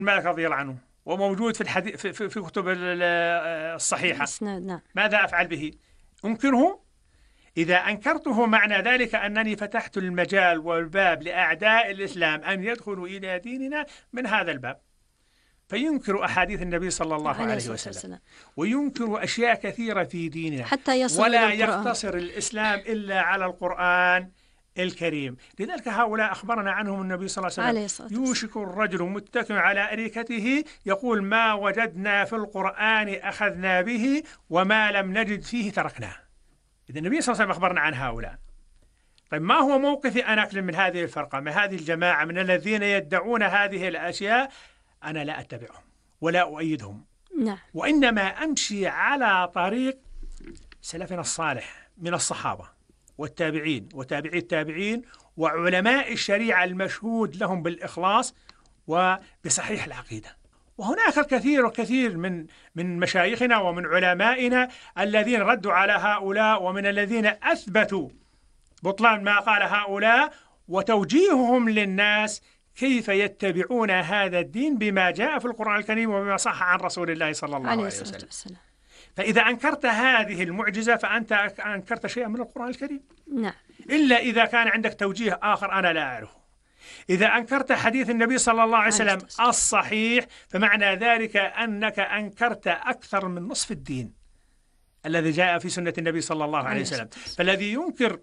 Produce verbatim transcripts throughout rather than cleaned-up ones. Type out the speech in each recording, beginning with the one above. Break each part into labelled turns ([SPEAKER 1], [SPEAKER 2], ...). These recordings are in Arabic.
[SPEAKER 1] مالك رضي الله عنه وموجود في الحديث في, في, في كتب الصحيحة.
[SPEAKER 2] نعم.
[SPEAKER 1] ماذا أفعل به؟ أنكره؟ إذا أنكرته معنى ذلك أنني فتحت المجال والباب لأعداء الإسلام أن يدخلوا إلى ديننا من هذا الباب، فينكر أحاديث النبي صلى الله عليه, عليه وسلم، وينكر أشياء كثيرة في ديننا
[SPEAKER 2] حتى يصل
[SPEAKER 1] ولا
[SPEAKER 2] إلى القرآن.
[SPEAKER 1] يقتصر الإسلام إلا على القرآن الكريم. لذلك هؤلاء أخبرنا عنهم النبي صلى الله عليه وسلم: يوشك الرجل متكئ على أريكته يقول ما وجدنا في القرآن أخذنا به وما لم نجد فيه تركناه. إذا النبي صلى الله عليه وسلم أخبرنا عن هؤلاء. طيب ما هو موقفي أنا من هذه الفرقة، من هذه الجماعة، من الذين يدعون هذه الأشياء؟ أنا لا أتبعهم ولا أؤيدهم.
[SPEAKER 2] نعم.
[SPEAKER 1] وإنما أمشي على طريق سلفنا الصالح من الصحابة والتابعين وتابعي التابعين وعلماء الشريعة المشهود لهم بالإخلاص وبصحيح العقيدة. وهناك الكثير والكثير من من مشايخنا ومن علمائنا الذين ردوا على هؤلاء، ومن الذين أثبتوا بطلان ما قال هؤلاء وتوجيههم للناس كيف يتبعون هذا الدين بما جاء في القرآن الكريم وبما صح عن رسول الله صلى الله عليه وسلم. فإذا أنكرت هذه المعجزة فأنت أنكرت شيئا من القرآن الكريم.
[SPEAKER 2] نعم.
[SPEAKER 1] إلا إذا كان عندك توجيه آخر أنا لا أعرفه. إذا أنكرت حديث النبي صلى الله عليه وسلم الصحيح فمعنى ذلك أنك أنكرت أكثر من نصف الدين الذي جاء في سنة النبي صلى الله عليه وسلم. فالذي ينكر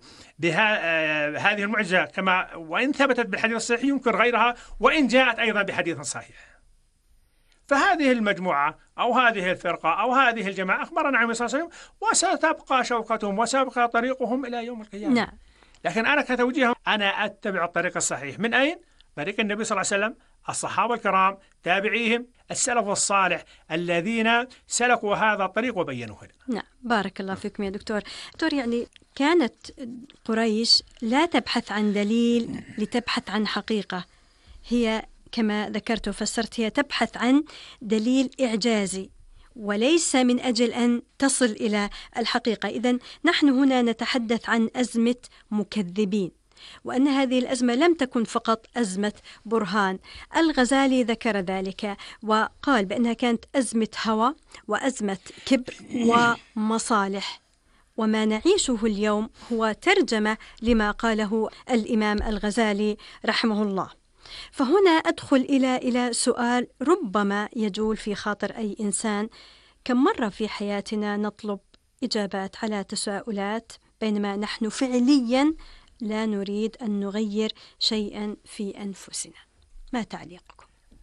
[SPEAKER 1] بهذه المعجزة كما وإن ثبتت بالحديث الصحيح ينكر غيرها وإن جاءت أيضا بحديث صحيح. فهذه المجموعة أو هذه الفرقة أو هذه الجماعة أخبرنا عن النبي صلى الله عليه وسلم وستبقى شوكتهم وسيبقى طريقهم إلى يوم القيامة.
[SPEAKER 2] نعم.
[SPEAKER 1] لكن أنا كتوجيه أنا أتبع الطريق الصحيح. من أين؟ طريق النبي صلى الله عليه وسلم، الصحابة الكرام، تابعيهم، السلف الصالح الذين سلكوا هذا الطريق وبينوه لنا.
[SPEAKER 2] نعم. بارك الله فيكم يا دكتور. دكتور، يعني كانت قريش لا تبحث عن دليل لتبحث عن حقيقة، هي كما ذكرت وفسرت هي تبحث عن دليل إعجازي وليس من أجل أن تصل إلى الحقيقة. إذن نحن هنا نتحدث عن أزمة مكذبين، وأن هذه الأزمة لم تكن فقط أزمة برهان. الغزالي ذكر ذلك وقال بأنها كانت أزمة هوى وأزمة كبر ومصالح، وما نعيشه اليوم هو ترجمة لما قاله الإمام الغزالي رحمه الله. فهنا أدخل إلى إلى سؤال ربما يجول في خاطر أي إنسان: كم مرة في حياتنا نطلب إجابات على تساؤلات بينما نحن فعليا لا نريد أن نغير شيئا في أنفسنا؟ ما تعليقكم؟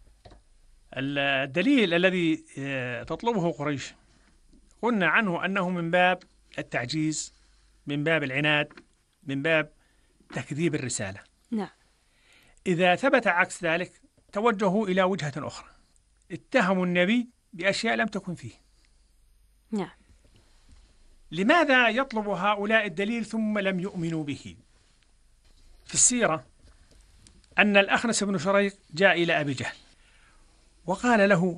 [SPEAKER 1] الدليل الذي تطلبه قريش قلنا عنه أنه من باب التعجيز، من باب العناد، من باب تكذيب الرسالة.
[SPEAKER 2] نعم.
[SPEAKER 1] إذا ثبت عكس ذلك توجهوا إلى وجهة أخرى، اتهموا النبي بأشياء لم تكن فيه.
[SPEAKER 2] نعم.
[SPEAKER 1] لماذا يطلب هؤلاء الدليل ثم لم يؤمنوا به؟ في السيرة أن الأخنس بن شريق جاء إلى أبي جهل وقال له: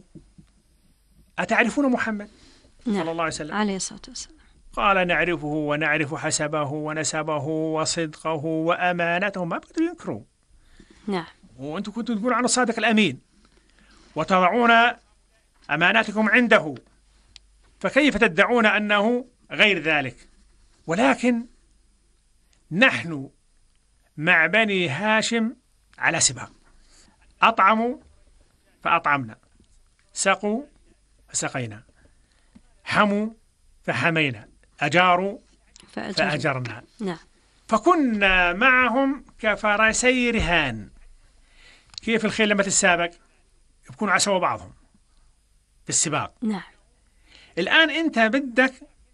[SPEAKER 1] أتعرفون محمد؟
[SPEAKER 2] نعم.
[SPEAKER 1] صلى الله عليه وسلم
[SPEAKER 2] عليه الصلاة والسلام.
[SPEAKER 1] قال: نعرفه ونعرف حسبه ونسبه وصدقه وأمانته. ما بدوا ينكروا.
[SPEAKER 2] نعم.
[SPEAKER 1] وأنتم كنتم تقولون عن الصادق الأمين وتضعون أماناتكم عنده، فكيف تدعون أنه غير ذلك؟ ولكن نحن مع بني هاشم على سباق، أطعموا فأطعمنا، سقوا فسقينا، حموا فحمينا، أجاروا
[SPEAKER 2] فأجرنا,
[SPEAKER 1] فأجرنا.
[SPEAKER 2] نعم.
[SPEAKER 1] فكنا معهم كفرسي رهان. كيف الخيل لما تتسابق يكونوا عسوا بعضهم في السباق.
[SPEAKER 2] نعم.
[SPEAKER 1] الآن أنت بدك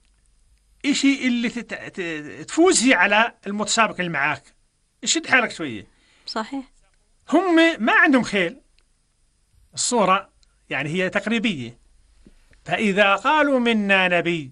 [SPEAKER 1] إشي اللي تت... تفوز فيه على المتسابق اللي معاك، شد حالك شوية.
[SPEAKER 2] صحيح.
[SPEAKER 1] هم ما عندهم خيل، الصورة يعني هي تقريبية. فإذا قالوا منا نبي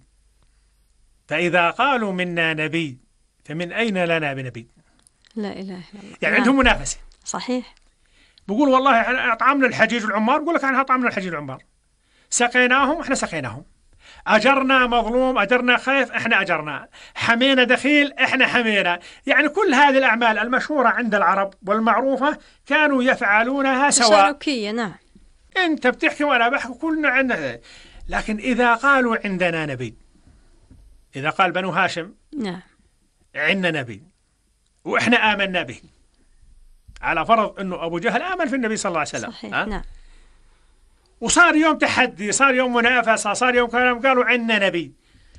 [SPEAKER 1] فإذا قالوا منا نبي فمن أين لنا بنبي؟
[SPEAKER 2] لا إله إلا الله.
[SPEAKER 1] يعني عندهم منافسة.
[SPEAKER 2] صحيح.
[SPEAKER 1] بقول والله أطعمنا الحجيج والعمار، بقول لك أنا أطعمنا الحجيج والعمار. سقيناهم، إحنا سقيناهم. أجرنا مظلوم، أجرنا خايف، إحنا أجرنا. حمينا دخيل، إحنا حمينا. يعني كل هذه الأعمال المشهورة عند العرب والمعروفة كانوا يفعلونها سواء.
[SPEAKER 2] تشاركية. نعم.
[SPEAKER 1] أنت بتحكي وأنا بحكي كلنا عندنا. لكن إذا قالوا عندنا نبي، إذا قال بنو هاشم
[SPEAKER 2] نعم
[SPEAKER 1] عندنا نبي وإحنا آمنا به، على فرض أنه أبو جهل آمن في النبي صلى الله عليه وسلم،
[SPEAKER 2] صحيح.
[SPEAKER 1] أه؟
[SPEAKER 2] نعم.
[SPEAKER 1] وصار يوم تحدي، صار يوم منافسة، صار يوم كلام، قالوا عندنا نبي،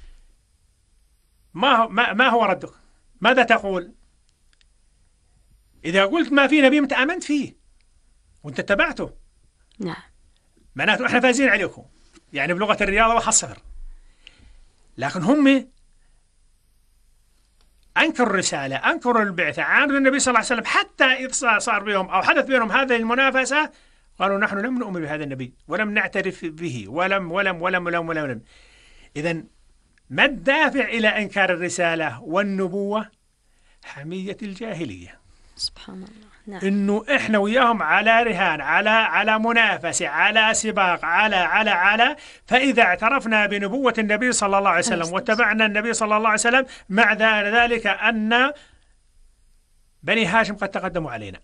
[SPEAKER 1] ما هو ما, ما هو ردك؟ ماذا تقول؟ إذا قلت ما في نبي أنت آمنت فيه وأنت اتبعته،
[SPEAKER 2] نعم
[SPEAKER 1] معناته إحنا فازين عليكم، يعني بلغة الرياضة واحد صفر. لكن هم أنكروا الرسالة، أنكروا البعثة، عاندوا النبي صلى الله عليه وسلم، حتى إذا صار بهم أو حدث بينهم هذه المنافسة قالوا نحن لم نؤمن بهذا النبي ولم نعترف به ولم ولم ولم ولم ولم, ولم. إذن ما الدافع إلى إنكار الرسالة والنبوة؟ حمية الجاهلية.
[SPEAKER 2] سبحان الله. نعم.
[SPEAKER 1] إنه إحنا وياهم على رهان، على على منافسة، على سباق، على على على فإذا اعترفنا بنبوة النبي صلى الله عليه وسلم واتبعنا النبي صلى الله عليه وسلم، مع ذلك أن بني هاشم قد تقدموا علينا،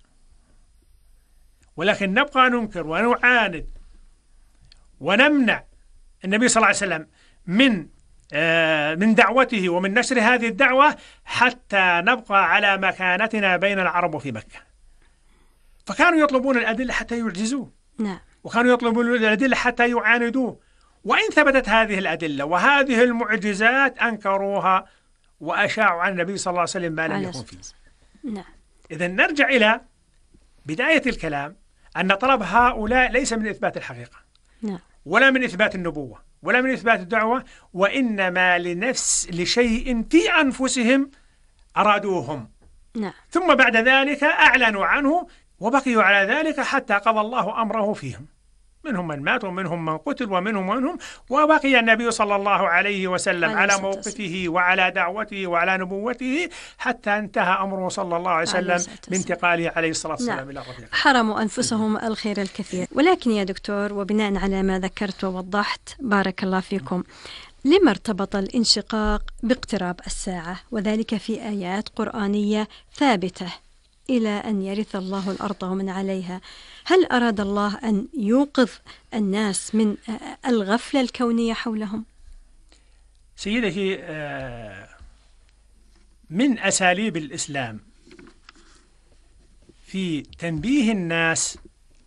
[SPEAKER 1] ولكن نبقى ننكر ونعاند ونمنع النبي صلى الله عليه وسلم من من دعوته ومن نشر هذه الدعوة حتى نبقى على مكانتنا بين العرب في مكة. فكانوا يطلبون الأدلة حتى يعجزوه،
[SPEAKER 2] نعم.
[SPEAKER 1] وكانوا يطلبون الأدلة حتى يعاندوه، وإن ثبتت هذه الأدلة وهذه المعجزات أنكروها وأشاعوا عن النبي صلى الله عليه وسلم ما لم يكن فيه.
[SPEAKER 2] نعم.
[SPEAKER 1] إذن نرجع إلى بداية الكلام، أن طلب هؤلاء ليس من إثبات الحقيقة،
[SPEAKER 2] نعم.
[SPEAKER 1] ولا من إثبات النبوة، ولا من إثبات الدعوة، وإنما لنفس لشيء في أنفسهم أرادوهم،
[SPEAKER 2] نعم.
[SPEAKER 1] ثم بعد ذلك أعلنوا عنه وبقيوا على ذلك حتى قضى الله أمره فيهم، منهم من مات ومنهم من قتل ومنهم ومنهم، وبقي النبي صلى الله عليه وسلم على موقفه وعلى دعوته وعلى نبوته حتى انتهى أمره صلى الله عليه وسلم بانتقاله عليه الصلاة والسلام
[SPEAKER 2] نعم.
[SPEAKER 1] إلى ربه.
[SPEAKER 2] حرموا أنفسهم الخير الكثير. ولكن يا دكتور، وبناء على ما ذكرت ووضحت بارك الله فيكم، لما ارتبط الانشقاق باقتراب الساعة، وذلك في آيات قرآنية ثابتة إلى أن يرث الله الأرض ومن عليها؟ هل أراد الله أن يوقظ الناس من الغفلة الكونية حولهم؟
[SPEAKER 1] سيدتي، من أساليب الإسلام في تنبيه الناس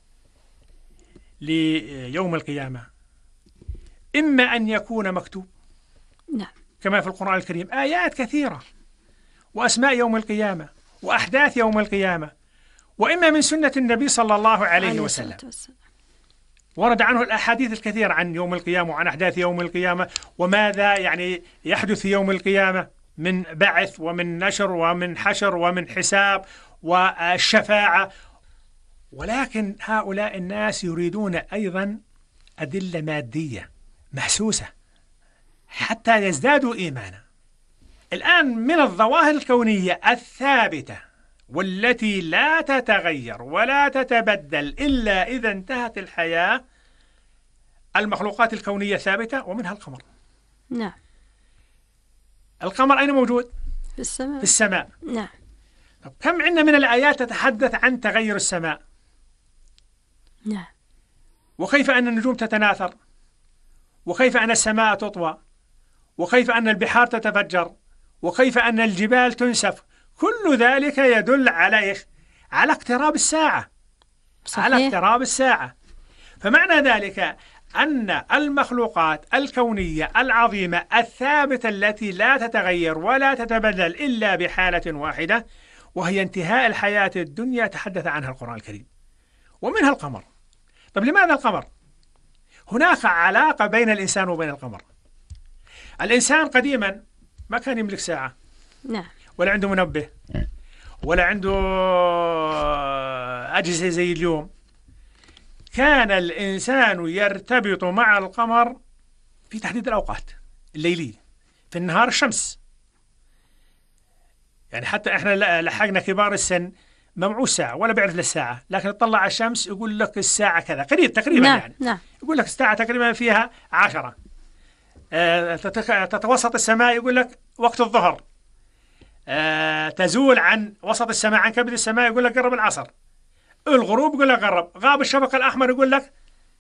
[SPEAKER 1] ليوم القيامة إما أن يكون مكتوب،
[SPEAKER 2] نعم،
[SPEAKER 1] كما في القرآن الكريم آيات كثيرة وأسماء يوم القيامة وأحداث يوم القيامة، وإما من سنة النبي صلى الله عليه وسلم، ورد عنه الأحاديث الكثيرة عن يوم القيامة وعن أحداث يوم القيامة وماذا يعني يحدث في يوم القيامة من بعث ومن نشر ومن حشر ومن حساب والشفاعة. ولكن هؤلاء الناس يريدون أيضا أدلة مادية محسوسة حتى يزدادوا إيمانا. الآن من الظواهر الكونية الثابتة والتي لا تتغير ولا تتبدل إلا إذا انتهت الحياة المخلوقات الكونية الثابتة، ومنها القمر.
[SPEAKER 2] نعم.
[SPEAKER 1] القمر أين موجود؟
[SPEAKER 2] في السماء.
[SPEAKER 1] في السماء.
[SPEAKER 2] نعم.
[SPEAKER 1] طب كم عندنا من الآيات تتحدث عن تغير السماء؟
[SPEAKER 2] نعم.
[SPEAKER 1] وكيف أن النجوم تتناثر، وكيف أن السماء تطوى، وكيف أن البحار تتفجر، وكيف أن الجبال تنسف. كل ذلك يدل على إيش؟ على اقتراب الساعة. صحيح. على اقتراب الساعة. فمعنى ذلك أن المخلوقات الكونية العظيمة الثابتة التي لا تتغير ولا تتبدل إلا بحالة واحدة، وهي انتهاء الحياة الدنيا، تحدث عنها القرآن الكريم، ومنها القمر. طب لماذا القمر؟ هناك علاقة بين الإنسان وبين القمر. الإنسان قديما ما كان يملك ساعة.
[SPEAKER 2] نعم.
[SPEAKER 1] ولا عنده منبه، ولا عنده أجهزة زي اليوم. كان الإنسان يرتبط مع القمر في تحديد الأوقات الليلية. في النهار الشمس، يعني حتى إحنا لحقنا كبار السن ما معه ساعة ولا بيعرف للساعة، لكن اطلع على الشمس يقول لك الساعة كذا قريب تقريبا.
[SPEAKER 2] نعم.
[SPEAKER 1] يعني
[SPEAKER 2] نعم.
[SPEAKER 1] يقول لك الساعة تقريبا فيها عشرة. أه تتوسط السماء يقول لك وقت الظهر. أه تزول عن وسط السماء، عن كبد السماء يقول لك قرب العصر. الغروب يقول لك قرب. غاب الشفق الأحمر يقول لك